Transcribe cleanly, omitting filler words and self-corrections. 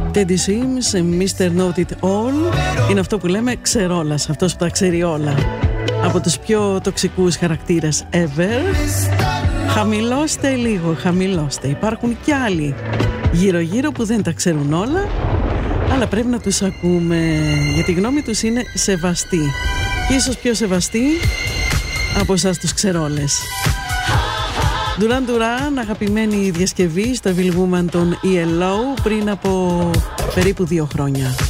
Teddy Swims, Mr. Know It All. Είναι αυτό που λέμε ξερόλας, αυτός που τα ξέρει όλα. Από τους πιο τοξικούς χαρακτήρες ever. Χαμηλώστε λίγο, χαμηλώστε. Υπάρχουν κι άλλοι γύρω-γύρω που δεν τα ξέρουν όλα, αλλά πρέπει να τους ακούμε, γιατί η γνώμη τους είναι σεβαστή. Και ίσως πιο σεβαστή από εσάς τους ξερόλες. Duran Duran, αγαπημένη διασκευή στο Evil Woman των ELO πριν από περίπου 2 χρόνια.